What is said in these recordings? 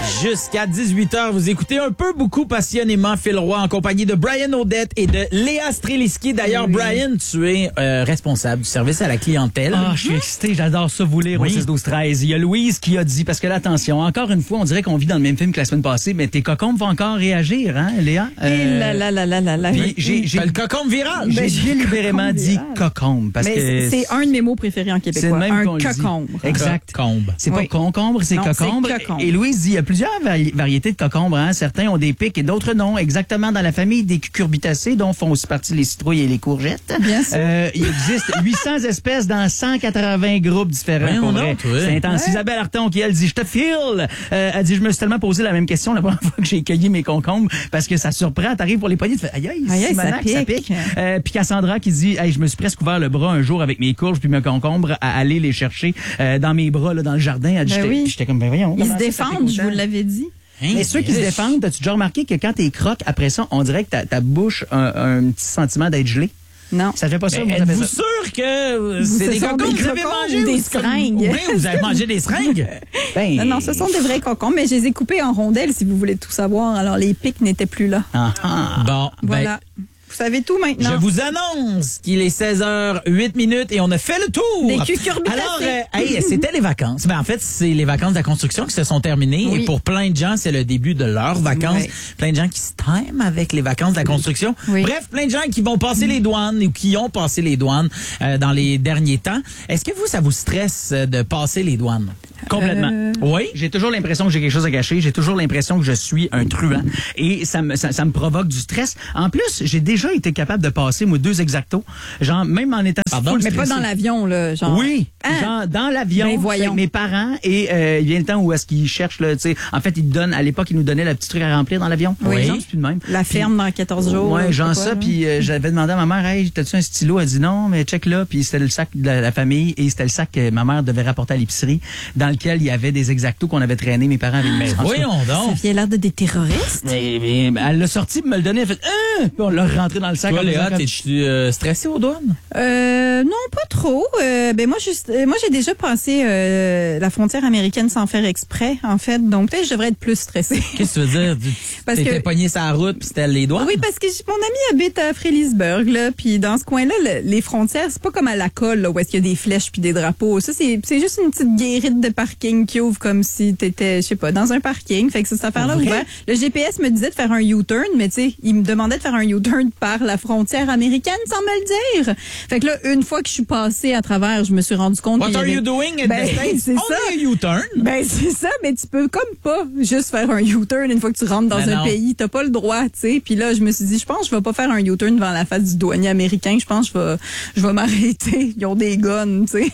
Jusqu'à 18h, vous écoutez un peu beaucoup passionnément Phil Roy en compagnie de Brian Odette et de Léa Streliski. D'ailleurs, oui. Brian, tu es responsable du service à la clientèle. Ah, je suis excité, j'adore ça vous lire au 6-12-13. Il y a Louise qui a dit, parce que là, attention, encore une fois, on dirait qu'on vit dans le même film que la semaine passée, mais tes cocombes vont encore réagir, hein, Léa? J'ai le cocombe viral. J'ai délibérément dit cocombe, parce que c'est un de mes mots préférés en québécois. C'est le même un cocombe. Exact. Cocombe. C'est pas concombre, c'est cocombre. Et Louise dit, il y a plusieurs variétés de cocombres, hein. Certains ont des pics et d'autres non. Exactement dans la famille des cucurbitacées, dont font aussi partie les citrouilles et les courgettes. Bien sûr. Il existe 800 espèces dans 180 groupes différents. C'est intense. Isabelle Arton qui, elle, dit, je te file. Elle dit, je me suis tellement posé la même question la première fois que j'ai cueilli mes concombres parce que ça surprend. T'arrives pour les poignées, tu fais, aïe, ça pique. Puis Cassandra qui dit, hey, je me suis presque ouvert le bras un jour avec mes courges puis mes concombres à aller les chercher dans mes bras, là, dans le jardin. Elle dit, j'étais comme, voyons. Ils se défendent, je vous l'avais dit. Mais ceux qui se défendent, as-tu déjà remarqué que quand t'es croques, après ça, on dirait que ta bouche a un petit sentiment d'être gelée? Non. Ça fait pas ça. Êtes-vous sûr que c'est des cocombes que vous avez mangé ou des seringues? Oui, vous avez mangé des seringues? Non, ce sont des vrais cocombes, mais je les ai coupés en rondelles, si vous voulez tout savoir. Alors, les pics n'étaient plus là. Bon, voilà. Vous savez tout maintenant. Je vous annonce qu'il est 16h08 et on a fait le tour. Des cucurbitacées. Alors, c'était les vacances. Ben, en fait, c'est les vacances de la construction qui se sont terminées. Oui. Et pour plein de gens, c'est le début de leurs vacances. Oui. Plein de gens qui se time avec les vacances de la construction. Oui. Bref, plein de gens qui vont passer les douanes ou qui ont passé les douanes dans les derniers temps. Est-ce que ça vous stresse de passer les douanes? Complètement. Oui. J'ai toujours l'impression que j'ai quelque chose à cacher. J'ai toujours l'impression que je suis un truand. Et ça me provoque du stress. En plus, j'ai déjà été capable de passer, moi, 2 exactos. Genre, même en étant mais stressé. Pas dans l'avion, là. Genre. Oui. Genre, dans l'avion. Avec mes parents. Et il vient le temps où est-ce qu'ils cherchent, là, tu sais. En fait, ils donnent, à l'époque, ils nous donnaient le petit truc à remplir dans l'avion. Oui. Genre, c'est plus de même. La ferme dans 14 jours. Ouais, genre ça. Puis j'avais demandé à ma mère, hey, t'as-tu un stylo? Elle dit non, mais check là. Puis c'était le sac de la famille. Et c'était le sac que ma mère devait rapporter à l'épicerie, dans lequel il y avait des exactos qu'on avait traînés, mes parents avaient mis. Voyons donc. Ça avait l'air de des terroristes. Mais elle l'a sorti pour me le donner. Elle fait, puis on l'a rentré dans le sac. Toi, Léa, t'es-tu stressée aux douanes? Non, pas trop. Moi, j'ai déjà passé la frontière américaine sans faire exprès, en fait. Donc, peut-être, je devrais être plus stressée. Qu'est-ce que tu veux dire? T'étais pogné sur la route puis c'était les douanes? Oui, parce que mon ami habite à Frélisburg, là. Puis dans ce coin-là, les frontières, c'est pas comme à la colle, là, où est-ce qu'il y a des flèches puis des drapeaux. Ça, c'est juste une petite guérite de parking qui ouvre comme si t'étais, je sais pas, dans un parking. Fait que cette affaire-là ouvert. Le GPS me disait de faire un U-turn, mais tu sais, il me demandait de faire un U-turn par la frontière américaine sans me le dire. Fait que là, une fois que je suis passée à travers, je me suis rendu compte What are you doing in the States? C'est ça. Un U-turn. Ben, c'est ça, mais tu peux comme pas juste faire un U-turn une fois que tu rentres dans un pays. T'as pas le droit, tu sais. Puis là, je me suis dit, je pense que je vais pas faire un U-turn devant la face du douanier américain. Je pense que je vais m'arrêter. Ils ont des guns, tu sais.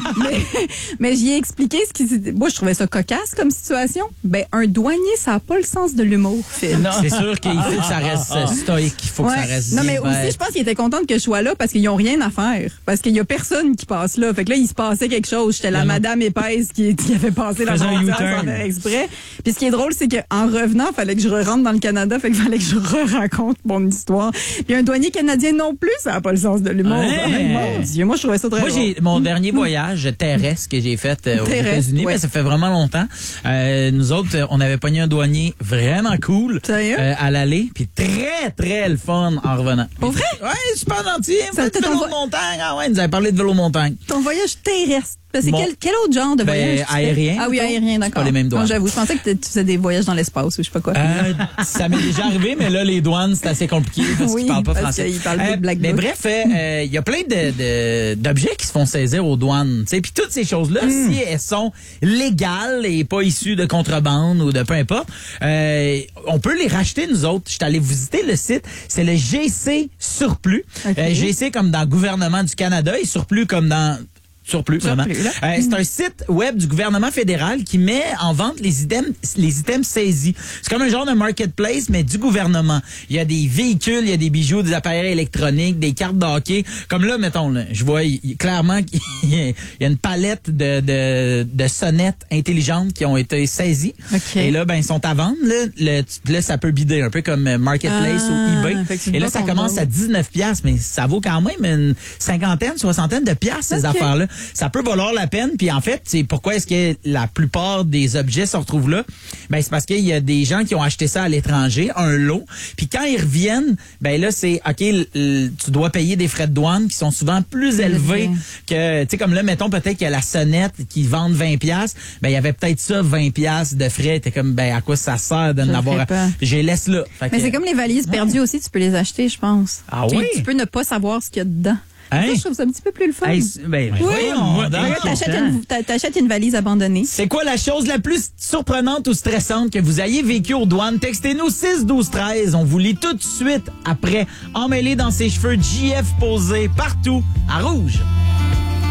mais j'y ai expliqué ce qui s'était... Moi, je trouvais ça cocasse comme situation. Ben, un douanier, ça a pas le sens de l'humour, Phil. Non, c'est sûr qu'il faut que ça reste stoïque. Il faut que ça reste non, mais aussi, je pense qu'il était content que je sois là parce qu'ils ont rien à faire. Parce qu'il y a personne qui passe là. Fait que là, il se passait quelque chose. J'étais la madame épaisse qui avait passé la frontière sans faire exprès. Puis ce qui est drôle, c'est qu'en revenant, il fallait que je rentre dans le Canada. Fait qu'il fallait que je raconte mon histoire. Puis un douanier canadien non plus, ça n'a pas le sens de l'humour. Mon Dieu, moi, je trouvais ça très drôle. Moi, j'ai mon dernier voyage terrestre que j'ai fait aux États-Unis, mais ça fait vraiment longtemps. Nous autres, on avait pogné un douanier vraiment cool à l'aller, puis très, très le fun en revenant. Pour vrai? Ouais, super gentil. Vélo de montagne. Ah ouais, il nous avait parlé de vélo montagne. Ton voyage terrestre. C'est quel autre genre de voyage? Aérien. Ah oui, aérien, d'accord. Pas les mêmes douanes. J'avoue, je pensais que tu faisais des voyages dans l'espace ou je sais pas quoi. Ça m'est déjà arrivé, mais là, les douanes, c'est assez compliqué parce qu'ils parlent pas français. Ils parlent pas de Black Book. Mais bref, il y a plein d'objets qui se font saisir aux douanes. Puis toutes ces choses-là, si elles sont légales et pas issues de contrebande ou de peu importe, on peut les racheter, nous autres. Je suis allé visiter le site. C'est le GC Surplus. GC comme dans le gouvernement du Canada et Surplus comme dans... Surplus, vraiment. C'est un site web du gouvernement fédéral qui met en vente les items saisis. C'est comme un genre de marketplace, mais du gouvernement. Il y a des véhicules, il y a des bijoux, des appareils électroniques, des cartes de hockey. Comme là, mettons, là, je vois clairement qu'il y a une palette de sonnettes intelligentes qui ont été saisies. Et là, ben, ils sont à vendre. Là, ça peut bider un peu comme Marketplace ou eBay. Et là, ça commence à 19$, mais ça vaut quand même une 50, 60 de piastres, ces affaires-là. ça peut valoir la peine. Puis en fait, c'est pourquoi est-ce que la plupart des objets se retrouvent là? Ben c'est parce qu'il y a des gens qui ont acheté ça à l'étranger, un lot. Puis quand ils reviennent, ben là c'est OK, tu dois payer des frais de douane qui sont souvent plus élevés que, tu sais, comme là, mettons peut-être qu'il y a la sonnette qui vendent 20$, ben il y avait peut-être ça 20$ de frais. T'es comme, ben à quoi ça sert de n'avoir? Je les laisse là. Mais c'est comme les valises perdues aussi, tu peux les acheter, je pense. Ah oui? Tu peux ne pas savoir ce qu'il y a dedans. Hein? Ça, je trouve ça un petit peu plus le fun. T'achètes une valise abandonnée. C'est quoi la chose la plus surprenante ou stressante que vous ayez vécue aux douanes? Textez-nous 6-12-13. On vous lit tout de suite après. Emmêlé dans ses cheveux, JF posé partout à Rouge.